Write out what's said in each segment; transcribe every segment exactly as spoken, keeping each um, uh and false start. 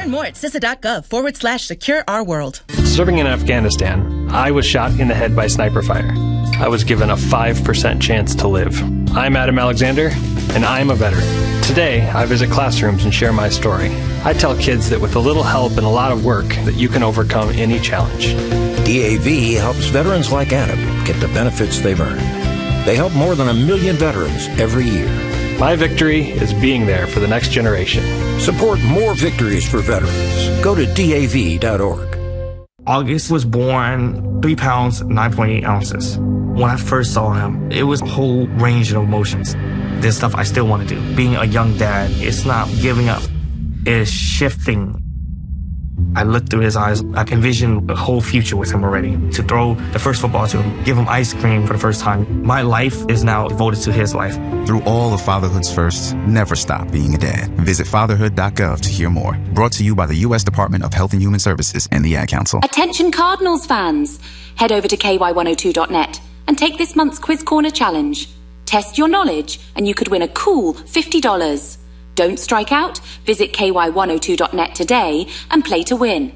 Learn more at C I S A dot gov forward slash secure our world. Serving in Afghanistan, I was shot in the head by sniper fire. I was given a five percent chance to live. I'm Adam Alexander, and I'm a veteran. Today, I visit classrooms and share my story. I tell kids that with a little help and a lot of work, that you can overcome any challenge. D A V helps veterans like Adam get the benefits they've earned. They help more than a million veterans every year. My victory is being there for the next generation. Support more victories for veterans. Go to D A V dot org. August was born three pounds, nine point eight ounces. When I first saw him, it was a whole range of emotions. There's stuff I still want to do. Being a young dad, it's not giving up. It's shifting. I looked through his eyes. I envisioned a whole future with him already. To throw the first football to him, give him ice cream for the first time. My life is now devoted to his life. Through all of fatherhood's firsts, never stop being a dad. Visit fatherhood dot gov to hear more. Brought to you by the U S Department of Health and Human Services and the Ad Council. Attention Cardinals fans. Head over to K Y one oh two dot net and take this month's Quiz Corner challenge. Test your knowledge and you could win a cool fifty dollars. Don't strike out. Visit K Y one oh two dot net today and play to win.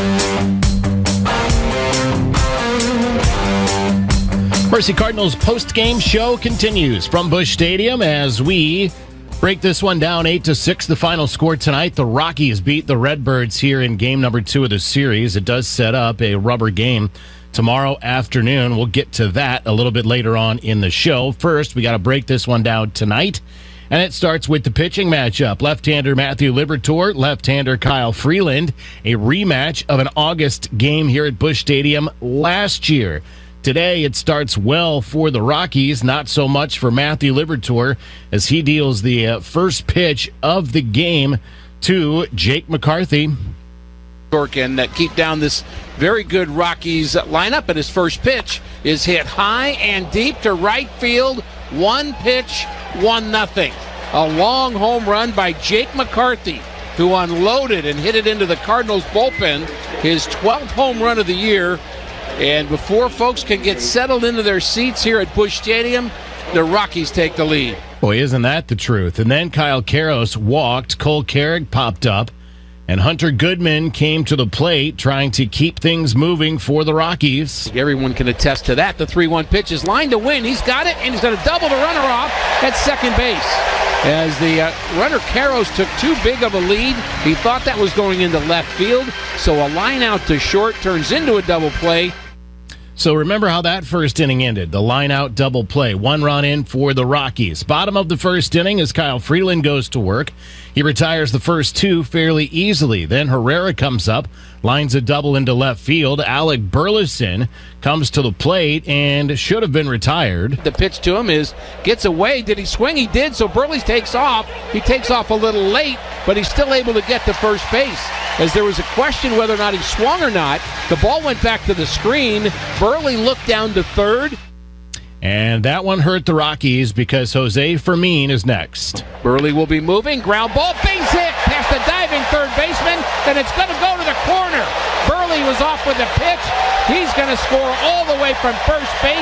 Mercy Cardinals post-game show continues from Busch Stadium as we break this one down eight to six. The final score tonight. The Rockies beat the Redbirds here in game number two of the series. It does set up a rubber game tomorrow afternoon. We'll get to that a little bit later on in the show. First, we got to break this one down tonight. And it starts with the pitching matchup. Left-hander Matthew Liberatore, left-hander Kyle Freeland. A rematch of an August game here at Busch Stadium last year. Today, it starts well for the Rockies, not so much for Matthew Liberatore, as he deals the uh, first pitch of the game to Jake McCarthy. And uh, keep down this very good Rockies lineup. And his first pitch is hit high and deep to right field. One pitch, one nothing. A long home run by Jake McCarthy, who unloaded and hit it into the Cardinals bullpen. His twelfth home run of the year. And before folks can get settled into their seats here at Busch Stadium, the Rockies take the lead. Boy, isn't that the truth? And then Kyle Karros walked. Cole Carrick popped up. And Hunter Goodman came to the plate trying to keep things moving for the Rockies. Everyone can attest to that. The three one pitch is lined to win. He's got it, and he's going to double the runner off at second base. As the uh, runner Karros took too big of a lead, he thought that was going into left field. So a line out to short turns into a double play. So remember how that first inning ended. The line-out double play. One run in for the Rockies. Bottom of the first inning as Kyle Freeland goes to work. He retires the first two fairly easily. Then Herrera comes up, lines a double into left field. Alec Burleson comes to the plate and should have been retired. The pitch to him is, gets away. Did he swing? He did, so Burley takes off. He takes off a little late, but he's still able to get to first base. As there was a question whether or not he swung or not, the ball went back to the screen. Burley looked down to third. And that one hurt the Rockies because Jose Fermin is next. Burley will be moving. Ground ball, base hit past the diving third baseman, and it's going to go to the corner. Burley was off with a pitch. He's going to score all the way from first base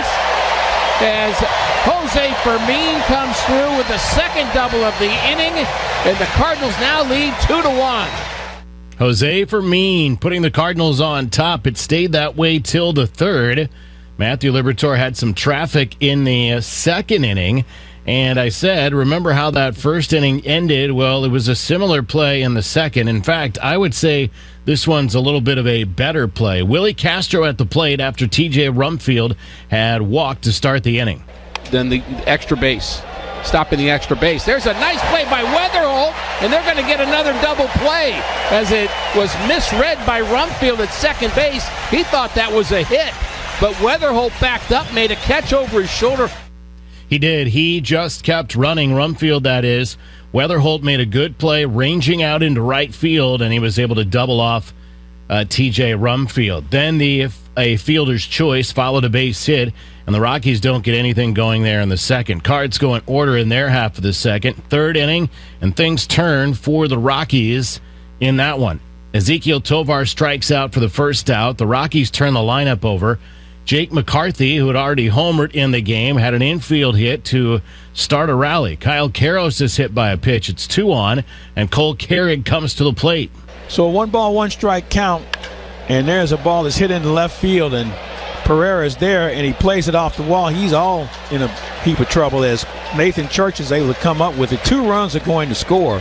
as Jose Fermin comes through with the second double of the inning, and the Cardinals now lead two to one. Jose Fermin putting the Cardinals on top. It stayed that way till the third. Matthew Liberatore had some traffic in the second inning, and I said, remember how that first inning ended? Well, it was a similar play in the second. In fact, I would say this one's a little bit of a better play. Willie Castro at the plate after T J Rumfield had walked to start the inning. Then the extra base. Stopping the extra base. There's a nice play by Weatherholt, and they're going to get another double play as it was misread by Rumfield at second base. He thought that was a hit, but Weatherholt backed up, made a catch over his shoulder. He did. He just kept running. Rumfield, that is. Weatherholt made a good play, ranging out into right field, and he was able to double off uh, T J Rumfield. Then the a fielder's choice followed a base hit, and the Rockies don't get anything going there in the second. Cards go in order in their half of the second. Third inning, and things turn for the Rockies in that one. Ezequiel Tovar strikes out for the first out. The Rockies turn the lineup over. Jake McCarthy, who had already homered in the game, had an infield hit to start a rally. Kyle Karros is hit by a pitch. It's two on, and Cole Carrick comes to the plate. So a one ball, one strike count, and there's a ball that's hit in the left field, and Pereira is there, and he plays it off the wall. He's all in a heap of trouble as Nathan Church is able to come up with it. Two runs are going to score,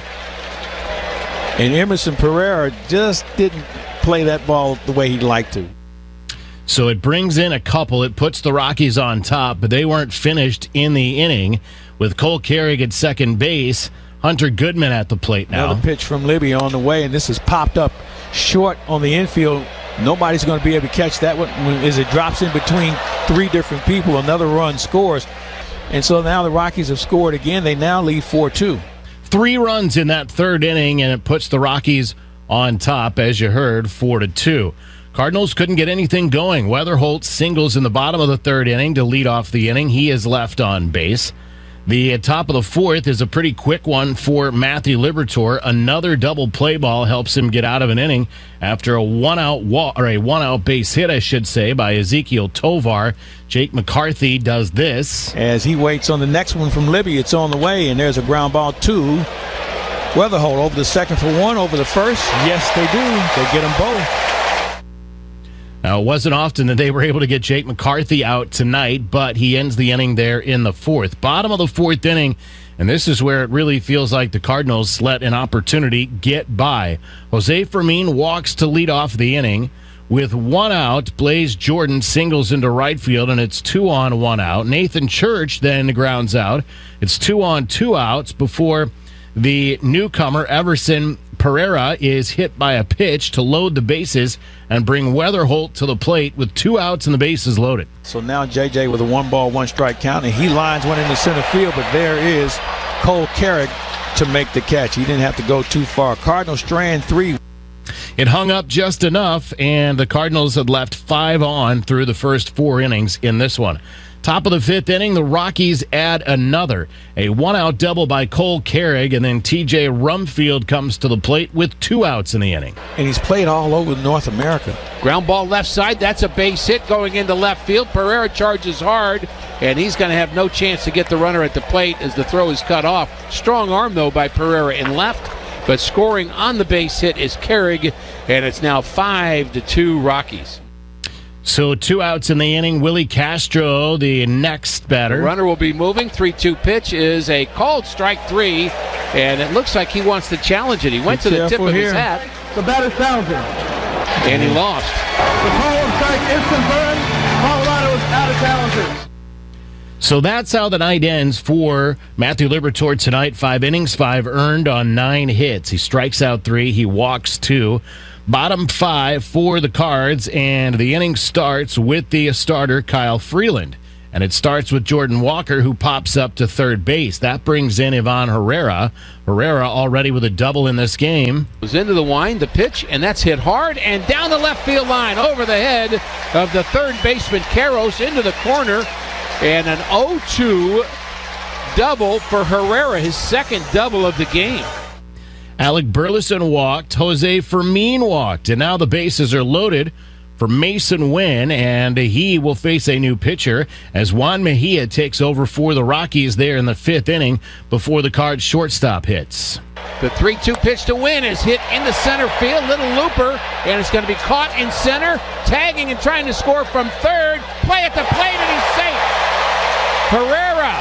and Emerson Pereira just didn't play that ball the way he'd like to. So it brings in a couple. It puts the Rockies on top, but they weren't finished in the inning with Cole Carrig at second base. Hunter Goodman at the plate now. Another pitch from Libby on the way, and this is popped up short on the infield. Nobody's going to be able to catch that one as it drops in between three different people. Another run scores. And so now the Rockies have scored again. They now lead four two. Three runs in that third inning, and it puts the Rockies on top, as you heard, four to two. Cardinals couldn't get anything going. Weatherholt singles in the bottom of the third inning to lead off the inning. He is left on base. The top of the fourth is a pretty quick one for Matthew Liberatore. Another double play ball helps him get out of an inning after a one-out wall, or a one-out base hit, I should say, by Ezekiel Tovar. Jake McCarthy does this. As he waits on the next one from Libby, it's on the way, and there's a ground ball to Weatherholt. Over the second for one, over the first. Yes, they do. They get them both. Now, it wasn't often that they were able to get Jake McCarthy out tonight, but he ends the inning there in the fourth. Bottom of the fourth inning, and this is where it really feels like the Cardinals let an opportunity get by. Jose Fermin walks to lead off the inning. With one out, Blaze Jordan singles into right field, and it's two on, one out. Nathan Church then grounds out. It's two on, two outs before the newcomer, Everson Pereira, is hit by a pitch to load the bases and bring Weatherholt to the plate with two outs and the bases loaded. So now J J with a one ball, one strike count, and he lines one into center field, but there is Cole Carrig to make the catch. He didn't have to go too far. Cardinals strand three. It hung up just enough, and the Cardinals had left five on through the first four innings in this one. Top of the fifth inning, the Rockies add another. A one-out double by Cole Carrig, and then T J Rumfield comes to the plate with two outs in the inning. And he's played all over North America. Ground ball left side. That's a base hit going into left field. Pereira charges hard, and he's going to have no chance to get the runner at the plate as the throw is cut off. Strong arm, though, by Pereira in left. But scoring on the base hit is Carrig, and it's now five to two Rockies. So two outs in the inning. Willie Castro, the next batter. The runner will be moving. three two pitch is a called strike three, and it looks like he wants to challenge it. He went Be to the tip of here. his hat. The batter challenging. And he lost. The call on strike is confirmed. Colorado is out of challengers. So that's how the night ends for Matthew Liberatore tonight. Five innings, five earned on nine hits. He strikes out three. He walks two. Bottom five for the Cards, and the inning starts with the starter, Kyle Freeland. And it starts with Jordan Walker, who pops up to third base. That brings in Ivan Herrera. Herrera already with a double in this game. Was into the wind, the pitch, and that's hit hard and down the left field line over the head of the third baseman, Karros, into the corner. And an oh two double for Herrera, his second double of the game. Alec Burleson walked. Jose Fermin walked. And now the bases are loaded for Mason Wynn, and he will face a new pitcher as Juan Mejia takes over for the Rockies there in the fifth inning before the Cards shortstop hits. The three two pitch to Wynn is hit into center field. Little looper, and it's going to be caught in center. Tagging and trying to score from third. Play at the plate, and he's safe. Herrera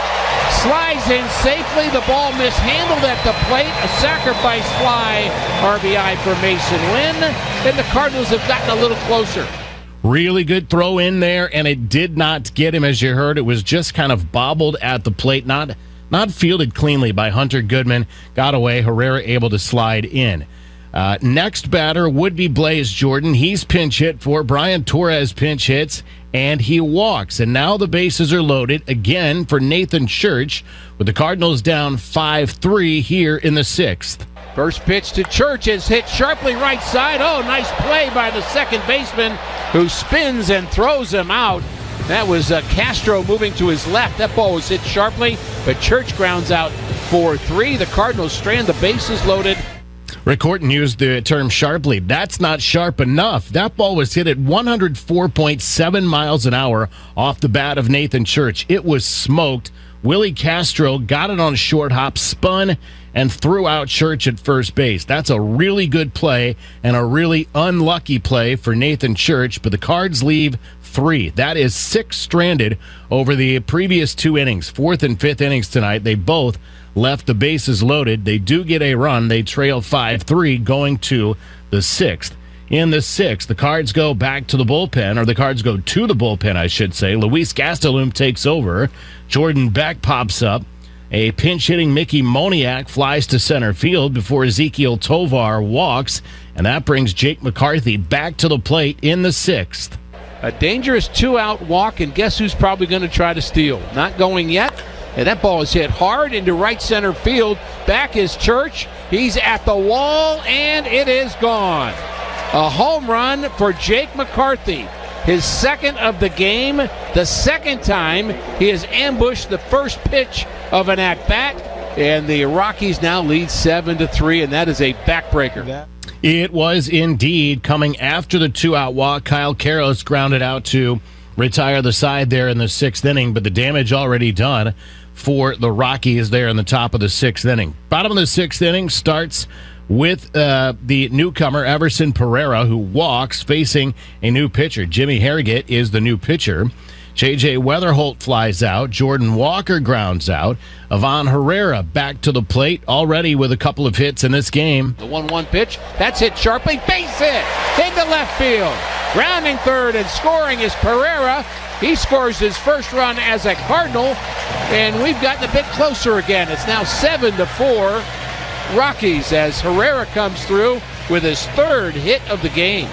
slides in safely. The ball mishandled at the plate. A sacrifice fly R B I for Mason Wynn. Then the Cardinals have gotten a little closer. Really good throw in there, and it did not get him, as you heard. It was just kind of bobbled at the plate, not not fielded cleanly by Hunter Goodman. Got away. Herrera able to slide in. Uh, next batter would be Blaze Jordan. He's pinch hit for. Brian Torres pinch hits, and he walks. And now the bases are loaded again for Nathan Church, with the Cardinals down five three here in the sixth. First pitch to Church is hit sharply right side. Oh, nice play by the second baseman, who spins and throws him out. That was uh, Castro moving to his left. That ball was hit sharply, but Church grounds out four three. The Cardinals strand the bases loaded. Rick Horton used the term sharply. That's not sharp enough. That ball was hit at one hundred four point seven miles an hour off the bat of Nathan Church. It was smoked. Willie Castro got it on a short hop, spun, and threw out Church at first base. That's a really good play and a really unlucky play for Nathan Church, but the Cards leave three. That is six stranded over the previous two innings. Fourth and fifth innings tonight, they both left the bases loaded. They do get a run. They trail five three going to the sixth. In the sixth, the Cards go back to the bullpen, or the Cards go to the bullpen, I should say. Luis Gastelum takes over. Jordan Beck pops up. A pinch-hitting Mickey Moniak flies to center field before Ezekiel Tovar walks, and that brings Jake McCarthy back to the plate in the sixth. A dangerous two-out walk, and guess who's probably going to try to steal? Not going yet, and that ball is hit hard into right center field. Back is Church. He's at the wall, and it is gone. A home run for Jake McCarthy. His second of the game, the second time he has ambushed the first pitch of an at-bat, and the Rockies now lead seven to three, and that is a backbreaker. It was indeed. Coming after the two-out walk, Kyle Karros grounded out to retire the side there in the sixth inning, but the damage already done for the Rockies there in the top of the sixth inning. Bottom of the sixth inning starts with uh, the newcomer, Everson Pereira, who walks, facing a new pitcher. Jimmy Harrigan is the new pitcher. J J Weatherholt flies out. Jordan Walker grounds out. Ivan Herrera back to the plate, already with a couple of hits in this game. The one one pitch, that's hit sharply. Base hit into left field. Grounding third and scoring is Pereira. He scores his first run as a Cardinal, and we've gotten a bit closer again. It's now seven to four. Rockies as Herrera comes through with his third hit of the game.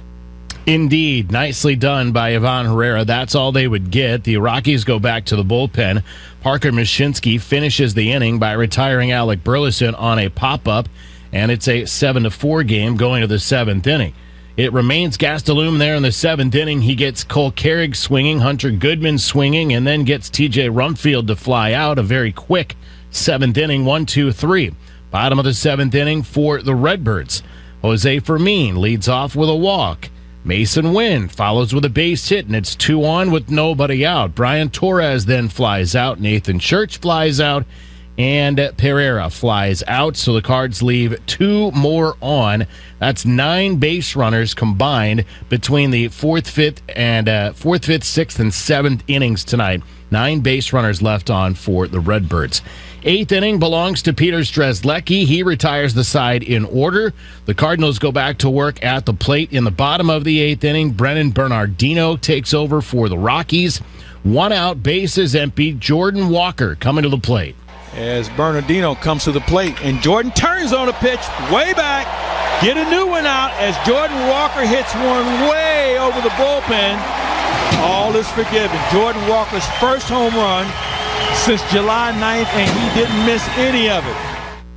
Indeed, nicely done by Ivan Herrera. That's all they would get. The Rockies go back to the bullpen. Parker Mashinsky finishes the inning by retiring Alec Burleson on a pop-up, and it's a seven to four game going to the seventh inning. It remains Gastelum there in the seventh inning. He gets Cole Carrig swinging, Hunter Goodman swinging, and then gets T J Rumfield to fly out. A very quick seventh inning, one, two, three. Bottom of the seventh inning for the Redbirds. Jose Fermin leads off with a walk. Mason Wynn follows with a base hit, and it's two on with nobody out. Brian Torres then flies out. Nathan Church flies out, and Pereira flies out. So the Cards leave two more on. That's nine base runners combined between the fourth, fifth, and uh, fourth, fifth, sixth, and seventh innings tonight. Nine base runners left on for the Redbirds. Eighth inning belongs to Peter Strzelecki. He retires the side in order. The Cardinals go back to work at the plate in the bottom of the eighth inning. Brennan Bernardino takes over for the Rockies. One out, bases empty. Jordan Walker coming to the plate. As Bernardino comes to the plate, and Jordan turns on a pitch way back. Get a new one out as Jordan Walker hits one way over the bullpen. All is forgiven. Jordan Walker's first home run since July ninth, and he didn't miss any of it.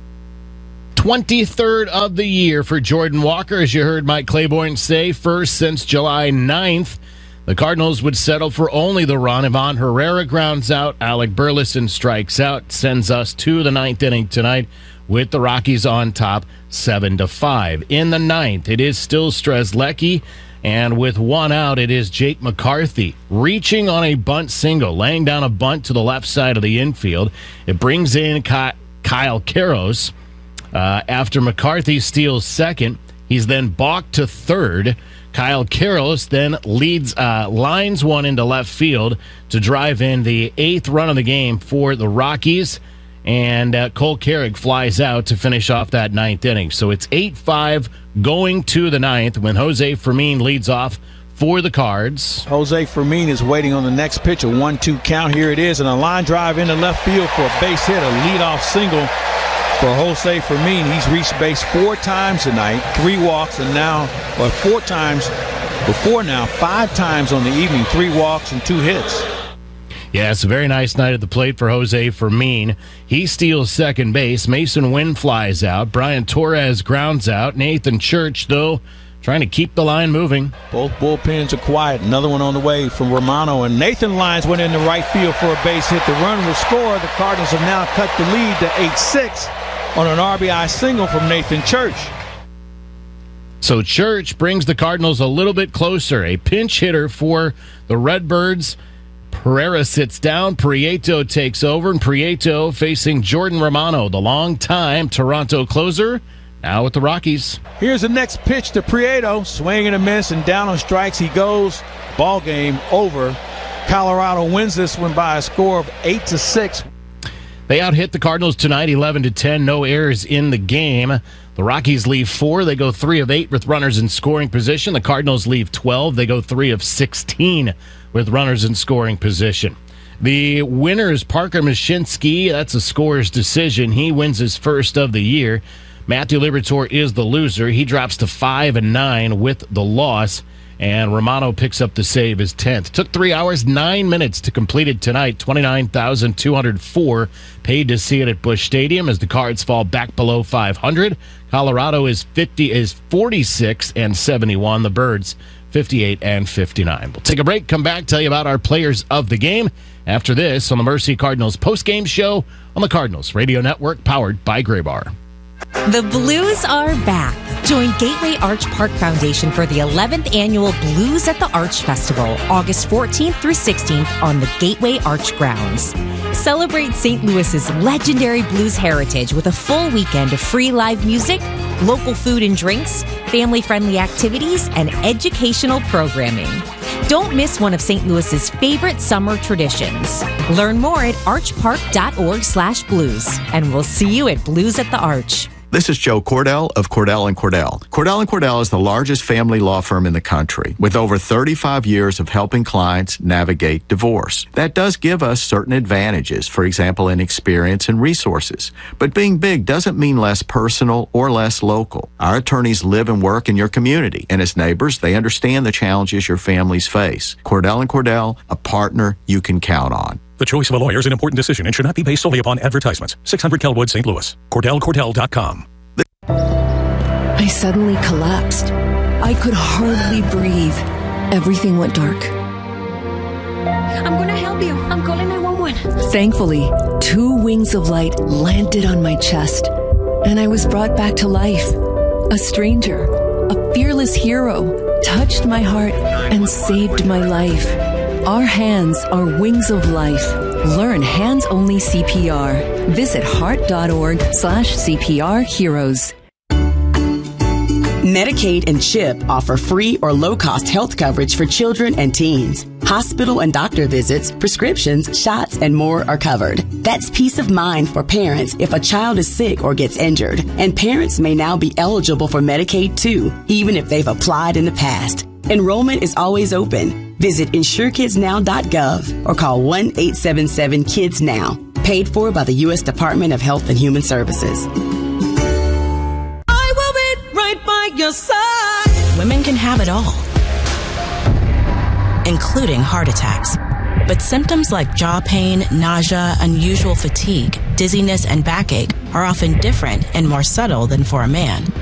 twenty-third of the year for Jordan Walker, as you heard Mike Claiborne say, first since July ninth. The Cardinals would settle for only the run. Ivan Herrera grounds out. Alec Burleson strikes out, sends us to the ninth inning tonight with the Rockies on top, seven to five. In the ninth, it is still Strzelecki. And with one out, it is Jake McCarthy reaching on a bunt single, laying down a bunt to the left side of the infield. It brings in Ky- Kyle Karros. Uh, after McCarthy steals second, he's then balked to third. Kyle Karros then leads, uh, lines one into left field to drive in the eighth run of the game for the Rockies. And uh, Cole Carrig flies out to finish off that ninth inning. So it's eight five going to the ninth when Jose Fermin leads off for the Cards. Jose Fermin is waiting on the next pitch, a one two count. Here it is, and a line drive into left field for a base hit, a leadoff single for Jose Fermin. He's reached base four times tonight, three walks, and now, or four times before now, five times on the evening, three walks and two hits. Yeah, it's a very nice night at the plate for Jose Fermin. He steals second base. Mason Wynn flies out. Brian Torres grounds out. Nathan Church, though, trying to keep the line moving. Both bullpens are quiet. Another one on the way from Romano. And Nathan lines went into right field for a base hit. The run will score. The Cardinals have now cut the lead to eight six on an R B I single from Nathan Church. So Church brings the Cardinals a little bit closer. A pinch hitter for the Redbirds. Pereira sits down, Prieto takes over, and Prieto facing Jordan Romano, the longtime Toronto closer, now with the Rockies. Here's the next pitch to Prieto. Swing and a miss, and down on strikes he goes. Ball game over. Colorado wins this one by a score of eight to six. They out-hit the Cardinals tonight, eleven to ten. No errors in the game. The Rockies leave four. They go three of eight with runners in scoring position. The Cardinals leave twelve. They go three of sixteen with runners in scoring position. The winner is Parker Mashinsky. That's a scorer's decision. He wins his first of the year. Matthew Liberatore is the loser. He drops to five and nine with the loss. And Romano picks up the save, his tenth. Took three hours, nine minutes to complete it tonight. twenty-nine thousand two hundred four paid to see it at Busch Stadium as the Cards fall back below five hundred. Colorado is fifty is forty-six and seventy-one. The Birds fifty-eight and fifty-nine. We'll take a break, come back, tell you about our players of the game after this on the Mercy Cardinals postgame show on the Cardinals Radio Network, powered by Graybar. The Blues are back. Join Gateway Arch Park Foundation for the eleventh annual Blues at the Arch Festival, August fourteenth through sixteenth on the Gateway Arch grounds. Celebrate Saint Louis's legendary blues heritage with a full weekend of free live music, local food and drinks, family-friendly activities, and educational programming. Don't miss one of Saint Louis's favorite summer traditions. Learn more at archpark.org slash blues, and we'll see you at Blues at the Arch. This is Joe Cordell of Cordell and Cordell. Cordell and Cordell is the largest family law firm in the country with over thirty-five years of helping clients navigate divorce. That does give us certain advantages, for example, in experience and resources. But being big doesn't mean less personal or less local. Our attorneys live and work in your community, and as neighbors, they understand the challenges your families face. Cordell and Cordell, a partner you can count on. The choice of a lawyer is an important decision and should not be based solely upon advertisements. six hundred Kelwood, Saint Louis. Cordell Cordell dot com. I suddenly collapsed. I could hardly breathe. Everything went dark. I'm gonna help you. I'm calling nine one one. Thankfully, two wings of light landed on my chest, and I was brought back to life. A stranger, a fearless hero, touched my heart and saved my life. Our hands are wings of life. Learn hands-only C P R. Visit heart.org slash CPR heroes. Medicaid and CHIP offer free or low-cost health coverage for children and teens. Hospital and doctor visits, prescriptions, shots, and more are covered. That's peace of mind for parents if a child is sick or gets injured. And parents may now be eligible for Medicaid too, even if they've applied in the past. Enrollment is always open. Visit insure kids now dot gov or call one eight seven seven kids now. Paid for by the U S Department of Health and Human Services. I will be right by your side. Women can have it all, including heart attacks. But symptoms like jaw pain, nausea, unusual fatigue, dizziness, and backache are often different and more subtle than for a man.